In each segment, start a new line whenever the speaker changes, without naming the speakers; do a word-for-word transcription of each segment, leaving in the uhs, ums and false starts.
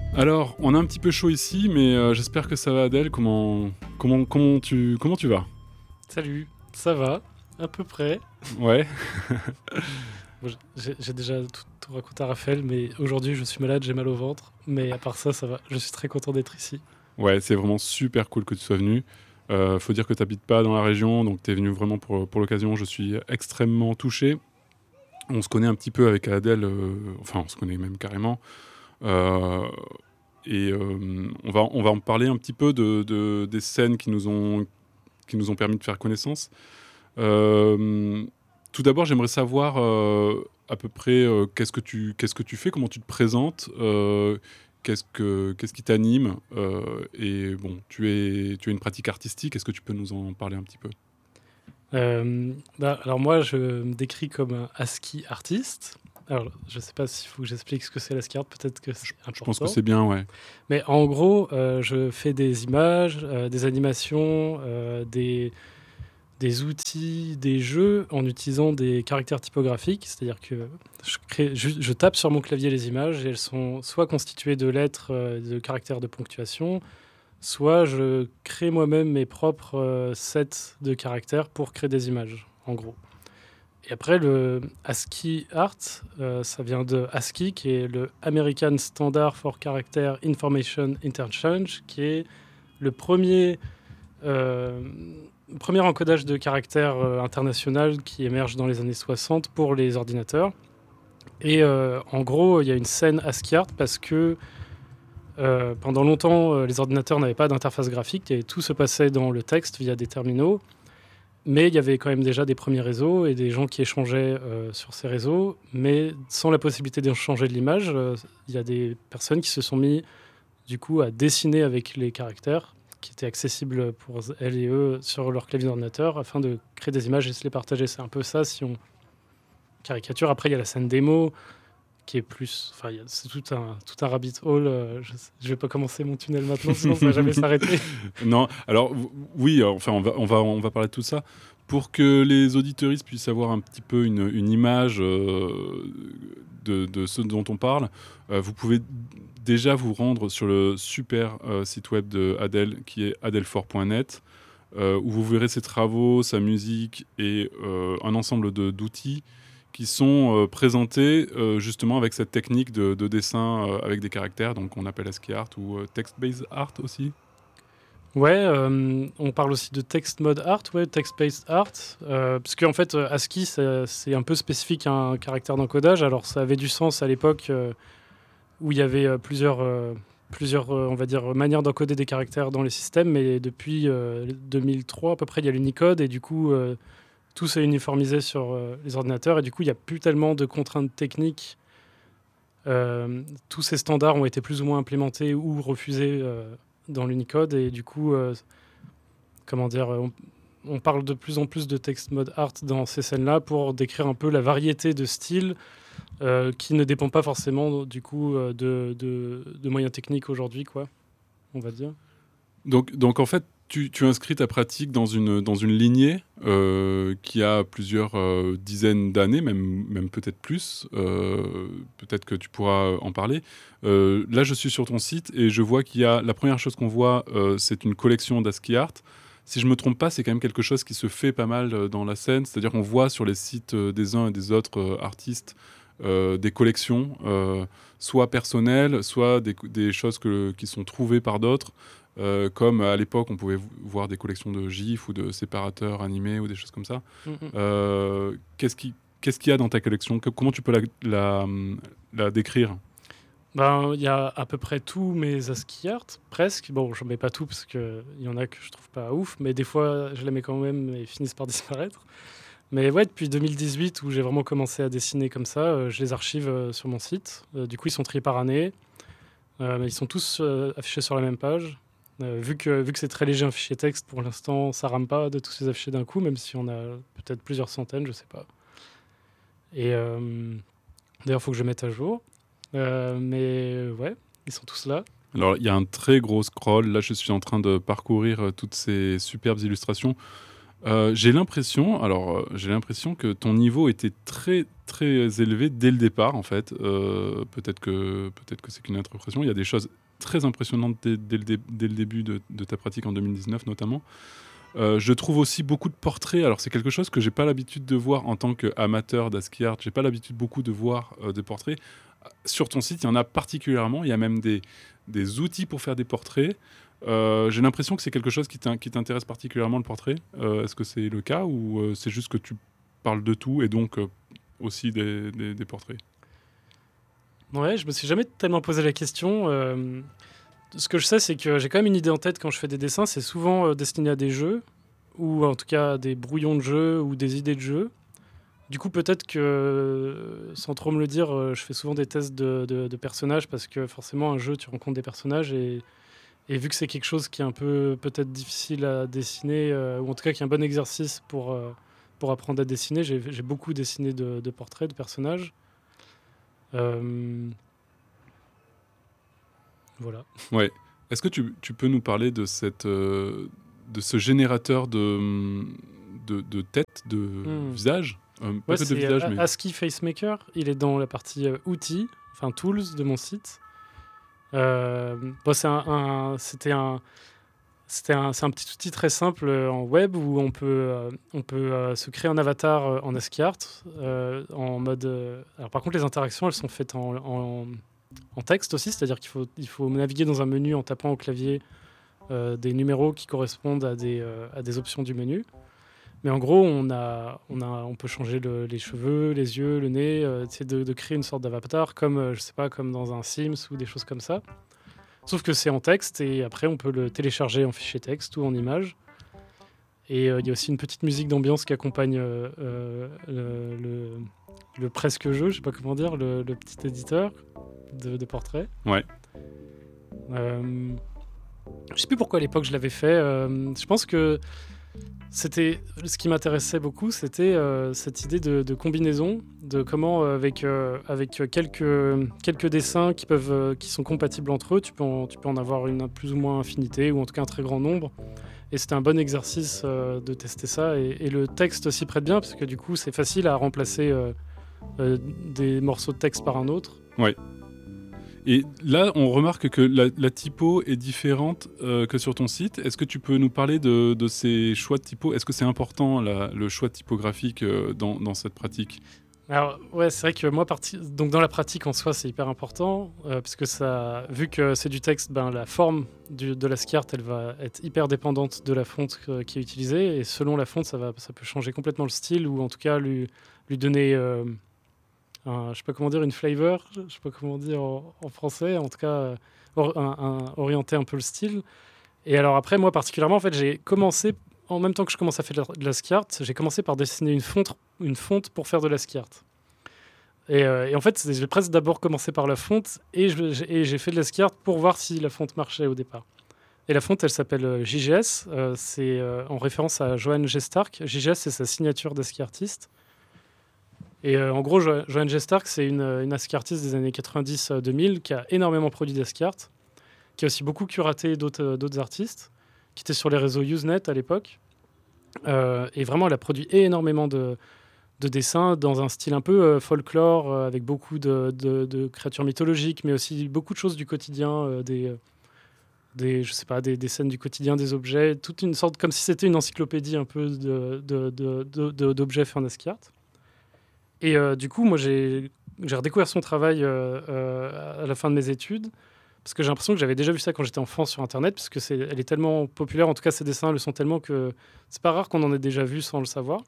Alors, on a un petit peu chaud ici, mais euh, j'espère que ça va, Adèle. Comment, comment, comment, tu, comment tu vas?
Salut, ça va, à peu près.
Ouais.
Bon, j'ai, j'ai déjà tout, tout raconté à Raphaël, mais aujourd'hui je suis malade, j'ai mal au ventre. Mais à part ça, ça va. Je suis très content d'être ici.
Ouais, c'est vraiment super cool que tu sois venu. Euh, faut dire que tu n'habites pas dans la région, donc tu es venu vraiment pour, pour l'occasion. Je suis extrêmement touché. On se connaît un petit peu avec Adèle, euh, enfin, on se connaît même carrément. Euh, et euh, on, va, on va en parler un petit peu de, de- des scènes qui nous ont, qui nous ont permis de faire connaissance. Euh, Tout d'abord, j'aimerais savoir euh, à peu près euh, qu'est-ce que tu qu'est-ce que tu fais, comment tu te présentes, euh, qu'est-ce que qu'est-ce qui t'anime, euh, et bon, tu es tu as une pratique artistique. Est-ce que tu peux nous en parler un petit peu?
Euh, bah, alors moi, je me décris comme un ASCII artiste. Alors, je sais pas s'il faut que j'explique ce que c'est l'ASCII art, peut-être que c'est
Je pense que
important.
c'est bien, ouais.
Mais en gros, euh, je fais des images, euh, des animations, euh, des, des outils, des jeux en utilisant des caractères typographiques. C'est-à-dire que je, crée, je, je tape sur mon clavier les images et elles sont soit constituées de lettres, euh, de caractères de ponctuation, soit je crée moi-même mes propres euh, sets de caractères pour créer des images, en gros. Et après, le ASCII Art, euh, ça vient de ASCII, qui est le American Standard for Character Information Interchange, qui est le premier, euh, premier encodage de caractères euh, international qui émerge dans les années soixante pour les ordinateurs. Et euh, en gros, il y a une scène ASCII Art parce que euh, pendant longtemps, euh, les ordinateurs n'avaient pas d'interface graphique et tout se passait dans le texte via des terminaux. Mais il y avait quand même déjà des premiers réseaux et des gens qui échangeaient euh, sur ces réseaux. Mais sans la possibilité d'échanger de l'image, euh, il y a des personnes qui se sont mis du coup à dessiner avec les caractères qui étaient accessibles pour elles et eux sur leur clavier d'ordinateur afin de créer des images et se les partager. C'est un peu ça si on caricature. Après, il y a la scène démo qui est plus... Enfin, il y a- c'est tout un, tout un rabbit hole. euh, je ne vais pas commencer mon tunnel maintenant, sinon ça va jamais s'arrêter.
Non, alors v- oui, euh, enfin on va, on va, on va parler de tout ça pour que les auditeuristes puissent avoir un petit peu une, une image euh, de, de ce dont on parle. Euh, vous pouvez déjà vous rendre sur le super euh, site web de Adèle qui est adelfort point net, euh, où vous verrez ses travaux, sa musique et euh, un ensemble de- d'outils qui sont euh, présentés euh, justement avec cette technique de, de dessin euh, avec des caractères, donc on appelle ASCII art ou euh, text-based art aussi.
Ouais, euh, on parle aussi de text mode art, ouais, text-based art, euh, parce qu'en fait, euh, ASCII, c'est, c'est un peu spécifique à un caractère d'encodage. Alors, ça avait du sens à l'époque euh, où il y avait euh, plusieurs, euh, plusieurs euh, on va dire, manières d'encoder des caractères dans les systèmes, mais depuis euh, deux mille trois à peu près, il y a l'Unicode, et du coup, euh, tout s'est uniformisé sur euh, les ordinateurs, et du coup, il n'y a plus tellement de contraintes techniques. Euh, tous ces standards ont été plus ou moins implémentés ou refusés euh, dans l'Unicode, et du coup... euh, comment dire, on, on parle de plus en plus de text mode art dans ces scènes-là pour décrire un peu la variété de styles euh, qui ne dépend pas forcément du coup euh, de, de, de moyens techniques aujourd'hui, quoi, on va dire.
Donc, donc en fait, tu, tu inscris ta pratique dans une, dans une lignée euh, qui a plusieurs euh, dizaines d'années, même, même peut-être plus. Euh, peut-être que tu pourras en parler. Euh, là, je suis sur ton site et je vois qu'il y a... La première chose qu'on voit, euh, c'est une collection d'ASCII art. Si je me trompe pas, c'est quand même quelque chose qui se fait pas mal euh, dans la scène. C'est-à-dire qu'on voit sur les sites euh, des uns et des autres euh, artistes euh, des collections, euh, soit personnelles, soit des, des choses que, qui sont trouvées par d'autres. Euh, comme à l'époque, on pouvait v- voir des collections de gifs ou de séparateurs animés ou des choses comme ça.
Mm-mm.
Euh, qu'est-ce qui, qu'est-ce qu'il y a dans ta collection? Que- Comment tu peux la, la, la décrire?
Ben, il y a à peu près tous mes ASCII art, presque. Bon, je mets pas tout parce qu'il y en a que je trouve pas ouf, mais des fois je les mets quand même et ils finissent par disparaître. Mais ouais, depuis deux mille dix-huit, où j'ai vraiment commencé à dessiner comme ça, euh, je les archive euh, sur mon site. Euh, du coup, ils sont triés par année. Euh, mais ils sont tous euh, affichés sur la même page. Euh, vu que, vu que c'est très léger un fichier texte, pour l'instant, ça rame pas de tous les afficher d'un coup, même si on a peut-être plusieurs centaines, je sais pas. Et euh, d'ailleurs, il faut que je mette à jour. Euh, mais ouais, ils sont tous là.
Alors, il y a un très gros scroll. Là, je suis en train de parcourir euh, toutes ces superbes illustrations. Euh, j'ai l'impression, alors euh, j'ai l'impression que ton niveau était très très élevé dès le départ en fait. Euh, peut-être que peut-être que c'est qu'une interprétation. Il y a des choses très impressionnantes dès, dès le, dé- dès le début de, de ta pratique en deux mille dix-neuf notamment. Euh, je trouve aussi beaucoup de portraits. Alors c'est quelque chose que j'ai pas l'habitude de voir en tant qu'amateur d'ASCII art. J'ai pas l'habitude beaucoup de voir euh, des portraits. Sur ton site, il y en a particulièrement. Il y a même des, des outils pour faire des portraits. Euh, j'ai l'impression que c'est quelque chose qui t'in- qui t'intéresse particulièrement, le portrait. Euh, est-ce que c'est le cas ou euh, c'est juste que tu parles de tout et donc euh, aussi des, des- des portraits?
Ouais, je me suis jamais tellement posé la question. Euh, ce que je sais, c'est que j'ai quand même une idée en tête quand je fais des dessins. C'est souvent euh, destiné à des jeux, ou en tout cas à des brouillons de jeux ou des idées de jeux. Du coup, peut-être que, euh, sans trop me le dire, euh, je fais souvent des tests de, de- de personnages parce que forcément, un jeu, tu rencontres des personnages et, et vu que c'est quelque chose qui est un peu peut-être difficile à dessiner, euh, ou en tout cas qui est un bon exercice pour, euh, pour apprendre à dessiner, j'ai j'ai beaucoup dessiné de, de portraits, de personnages. Euh, voilà.
Ouais. Est-ce que tu, tu peux nous parler de, cette, euh, de ce générateur de, de, de tête, de
Hmm.
visage? Euh, pas
Ouais,
que de
c'est
visage,
euh,
mais...
ASCII Facemaker. Il est dans la partie euh, outils, enfin tools de mon site. Euh, bon, c'est un, un- c'était un, c'était un, c'est un petit outil très simple euh, en web où on peut, euh, on peut euh, se créer un avatar euh, en ASCII art euh, en mode. euh, Alors par contre, les interactions, elles sont faites en, en, en texte aussi, c'est-à-dire qu'il faut, il faut naviguer dans un menu en tapant au clavier euh, des numéros qui correspondent à des, euh, à des options du menu. Mais en gros, on, a, on, a, on peut changer le- les cheveux, les yeux, le nez, euh, essayer de, de créer une sorte d'avatar, comme, euh, je sais pas, comme dans un Sims ou des choses comme ça. Sauf que c'est en texte et après, on peut le télécharger en fichier texte ou en image. Et euh, il y a aussi une petite musique d'ambiance qui accompagne euh, euh, le, le- le presque jeu, je sais pas comment dire, le, le petit éditeur de, de portrait.
Ouais.
Euh, je sais plus pourquoi à l'époque je l'avais fait. Euh, je pense que c'était ce qui m'intéressait beaucoup, c'était euh, cette idée de, de combinaison, de comment euh, avec euh, avec quelques quelques dessins qui peuvent euh, qui sont compatibles entre eux, tu peux en, tu peux en avoir une plus ou moins infinité ou en tout cas un très grand nombre. Et c'était un bon exercice euh, de tester ça. Et, et le texte s'y prête bien parce que du coup c'est facile à remplacer euh, euh, des morceaux de texte par un autre.
Ouais. Et là, on remarque que la, la typo est différente euh, que sur ton site. Est-ce que tu peux nous parler de, de ces choix de typo? Est-ce que c'est important, la- le choix typographique euh, dans, dans cette pratique?
Alors ouais, c'est vrai que moi, parti... donc dans la pratique en soi, c'est hyper important euh, parce que ça, vu que c'est du texte, ben la forme du- de la skirt, elle va être hyper dépendante de la fonte euh, qui est utilisée et selon la fonte, ça va, ça peut changer complètement le style ou en tout cas lui, lui donner, euh, un, je sais pas comment dire, une flavor, je sais pas comment dire en, en français, en tout cas euh, or- un- un- orienter un peu le style. Et alors après, moi particulièrement, en fait, j'ai commencé en même temps que je commence à faire de la, de la skirt, j'ai commencé par dessiner une fonte, une fonte pour faire de la skirt. Et, euh, et en fait, c'est- j'ai presque d'abord commencé par la fonte et je- j'ai et j'ai fait de la skirt pour voir si la fonte marchait au départ. Et la fonte, elle s'appelle euh, J G S. Euh, c'est euh, en référence à Johann G. Stark. J G S, c'est sa signature d'ASCII artiste. Et euh, en gros, Jo- Johann G. Stark, c'est une, euh, une ASCII artiste des années quatre-vingt-dix deux mille qui a énormément produit d'ASCII art, qui a aussi beaucoup curaté d'autres euh, d'autres artistes, qui étaient sur les réseaux Usenet à l'époque. Euh, et vraiment, elle a produit énormément de, de dessins dans un style un peu euh, folklore, euh, avec beaucoup de, de- de créatures mythologiques, mais aussi beaucoup de choses du quotidien, euh, des, euh, des, je sais pas, des, des scènes du quotidien, des objets, toute une sorte, comme si c'était une encyclopédie un peu de, de- de- de- de- d'objets faits en ASCII art. Et euh, du coup, moi, j'ai, j'ai redécouvert son travail euh, euh, à la fin de mes études, parce que j'ai l'impression que j'avais déjà vu ça quand j'étais enfant sur Internet, parce que c'est, elle est tellement populaire, en tout cas, ses dessins le sont tellement que c'est pas rare qu'on en ait déjà vu sans le savoir.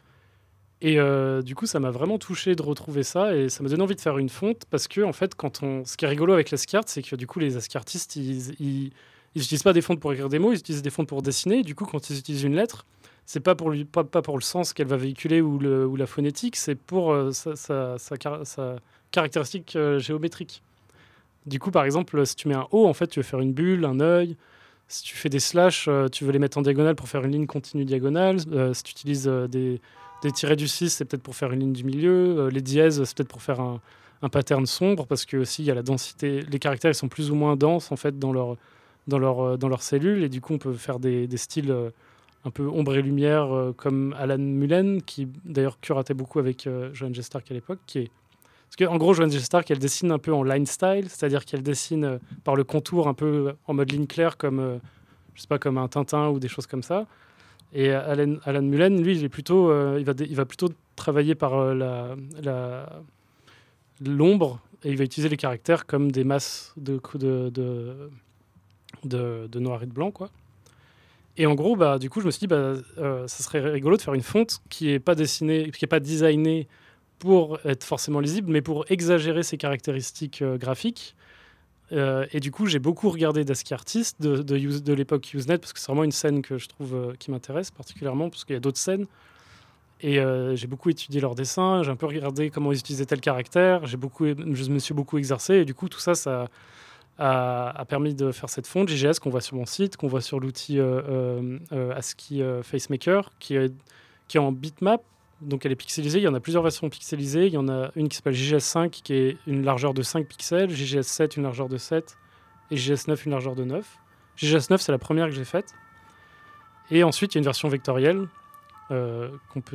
Et euh, du coup, ça m'a vraiment touché de retrouver ça et ça m'a donné envie de faire une fonte parce que, en fait, quand on... ce qui est rigolo avec l'ASCII art, c'est que du coup, les ASCII artistes, ils, ils, ils utilisent pas des fontes pour écrire des mots, ils utilisent des fontes pour dessiner. Et du coup, quand ils utilisent une lettre, c'est pas pour, lui, pas, pas pour le sens qu'elle va véhiculer ou, le, ou la phonétique, c'est pour euh, sa, sa, sa, car- sa caractéristique euh, géométrique. Du coup, par exemple, si tu mets un O, en fait, tu veux faire une bulle, un œil. Si tu fais des slash, euh, tu veux les mettre en diagonale pour faire une ligne continue diagonale. Euh, si tu utilises euh, des, des tirets du six, c'est peut-être pour faire une ligne du milieu. Euh, les dièses, c'est peut-être pour faire un, un pattern sombre, parce que aussi il y a la densité. Les caractères, ils sont plus ou moins denses en fait dans leur, dans leur, euh, dans leurs cellules, et du coup on peut faire des, des styles euh, un peu ombre et lumière, euh, comme Alan Mullen, qui d'ailleurs curatait beaucoup avec euh, Joanne G. Stark à l'époque. Qui est... Parce qu'en gros, Joanne G. Stark, elle dessine un peu en line style, c'est-à-dire qu'elle dessine euh, par le contour un peu en mode ligne claire, comme, euh, je sais pas, comme un Tintin ou des choses comme ça. Et Alan, Alan Mullen, lui, il, est plutôt, euh, il, va dé- il va plutôt travailler par euh, la, la, l'ombre, et il va utiliser les caractères comme des masses de, de, de, de, de noir et de blanc, quoi. Et en gros, bah, du coup, je me suis dit, bah, euh, ça serait rigolo de faire une fonte qui n'est pas dessinée, qui n'est pas designée pour être forcément lisible, mais pour exagérer ses caractéristiques euh, graphiques. Euh, et du coup, j'ai beaucoup regardé Dasky Artist de, de, Use- de l'époque Usenet, parce que c'est vraiment une scène que je trouve euh, qui m'intéresse particulièrement, parce qu'il y a d'autres scènes. Et euh, j'ai beaucoup étudié leurs dessins, j'ai un peu regardé comment ils utilisaient tel caractère, j'ai beaucoup, je me suis beaucoup exercé, et du coup, tout ça, ça a, a permis de faire cette fonte J G S qu'on voit sur mon site, qu'on voit sur l'outil euh, euh, euh, ASCII euh, FaceMaker, qui est, qui est en bitmap, donc elle est pixelisée. Il y en a plusieurs versions pixelisées. Il y en a une qui s'appelle J G S cinq, qui est une largeur de cinq pixels, J G S sept, une largeur de sept, et J G S neuf, une largeur de neuf. J G S neuf, c'est la première que j'ai faite. Et ensuite, il y a une version vectorielle euh, qu'on peut